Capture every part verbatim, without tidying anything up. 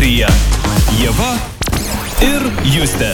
eteryje Ieva ir Justė.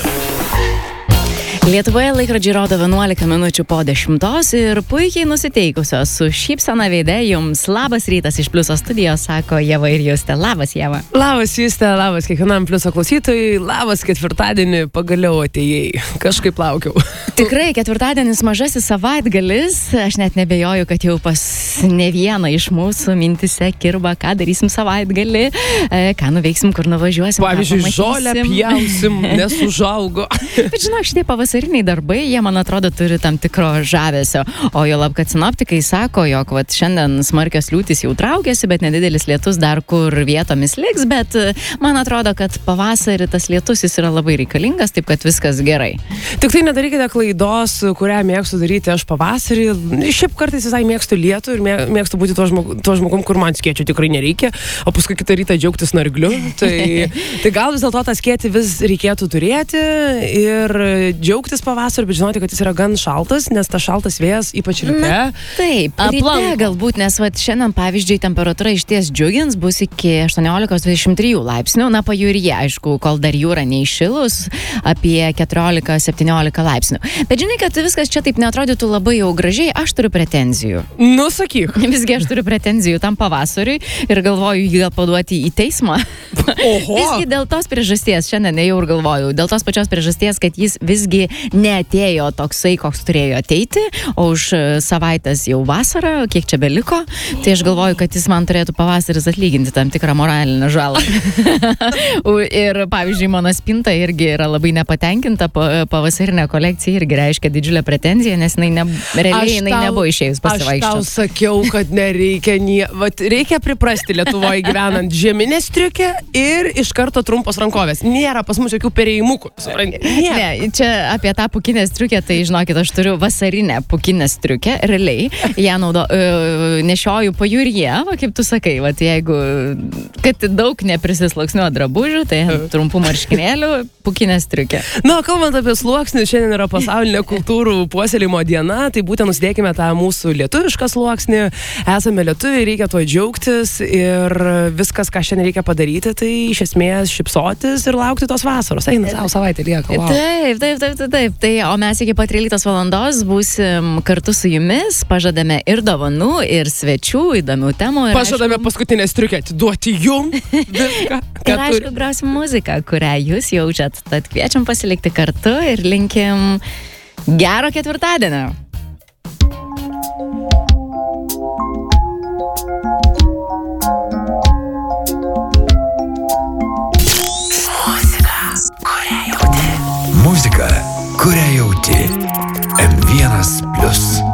Lietuvoje laikrodžiai rodo vienuolika minučių po dešimtos ir puikiai nusiteikusios su šypsena veide jums labas rytas iš Pliuso studijos, sako Ieva ir Justė. Labas, Ieva. Labas, Justė, labas kiekvienam Pliuso klausytojui, labas ketvirtadienį, pagaliau atėjai, kažkaip laukiau. Tikrai, ketvirtadienis mažasis savaitgalis, aš net nebejoju, kad jau pas ne vieną iš mūsų mintise kirba, ką darysim savaitgalį, ką nuveiksim, kur nuvažiuosim. Pavyzdžiui, žolę pjausim, nes užaugo. Bet žinok, šitie pavasariniai darbai, jie, man atrodo, turi tam tikro žavesio. O jo lab, kad sinoptikai sako, jog vat, šiandien smarkios liūtys jau traukiasi, bet nedidelis lietus dar kur vietomis liks, bet man atrodo, kad pavasarį tas lietus jis yra labai reikalingas, taip kad viskas gerai. Tik tai nedarykite klaidos, kurią mėgstu daryti aš pavasarį. Šiaip kartais visai mėgstu lietų ir mėgstu būti tuo, žmog, tuo žmogum, kur man skėčių tikrai nereikia, o paskui kitą rytą džiaugtis nargliu. Tai, tai gal vis dėlto tą skėtį vis reikėtų turėti ir džiaugtis pavasarį, bet žinoti, kad jis yra gan šaltas, nes tas šaltas vėjas, ypač ryte. Na, taip, ryte galbūt, nes vat, šiandien, pavyzdžiui, temperatūra išties džiugins, bus iki aštuoniolikos dvidešimt trijų laipsnių, na, pajūryje, aišku, kol dar jūra neįšilus, apie keturiolika septyniolika laipsnių. Bet žinai, kad viskas čia taip neatrodytų labai jau gražiai, aš turiu pretenzijų. Nu, sakyk. Visgi aš turiu pretenzijų tam pavasariui ir galvoju jį gal paduoti į teismą. Oho. Visgi dėl tos priežasties, šiandien jau ir galvoju, dėl tos pačios priežasties, kad jis visgi neatėjo toksai, koks turėjo ateiti, o už savaitės jau vasara, kiek čia beliko, tai aš galvoju, kad jis man turėtų pavasaris atlyginti tam tikrą moralinę žalą. Ir, pavyzdžiui, mano spinta irgi yra labai nepatenkinta, pavasarinė kolekcija irgi reiškia didžiulę pretenziją, nes jinai ne, realiai jinai nebuvo išėjus pasivaikščioti. Aš tau sakiau, kad nereikia, nie, vat, reikia priprasti Lietuvoje gyvenant žeminę striukę ir iš karto trumpos rankovės. Nėra pas mus jokių perėjimukų. Ne, čia apie tą pukinę striukę, tai žinokit, aš turiu vasarinę pukinę striukę, realiai, ją naudo, uh, nešioju pajūryje, va, kaip tu sakai, va, jeigu, kad daug neprisisluoksniuo drabužių, tai trumpų marškinėlių, pukinė striukė. Na, kalbant apie sluoksnį, šiandien yra pasaulinė kultūrų puoselėjimo diena, tai būtent nusidėkime tą mūsų lietuvišką sluoksnį, esame lietuviai, reikia tuo džiaugtis ir viskas, ką šiandien reikia padaryti, tai iš esmės šypsotis ir laukti tos vasaros. Eina savo savaitę lieka. Wow. Taip, taip, taip, taip, taip. Tai, o mes iki pat tryliktos valandos būsim kartu su jumis, pažadame ir dovanų, ir svečių, įdomių temų. Ir pažadame aišku, paskutinę striukę atiduoti jum viską. Ir aišku, grosim muziką, kurią jūs jaučiat. Tad kviečiam pasilikti kartu ir linkim gero ketvirtadienio. Muzika, kurią jauti. M vienas Plius.